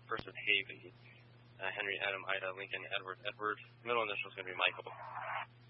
First is Haven. Henry, Adam, Ida, Lincoln, Edward. Middle initial is going to be Michael.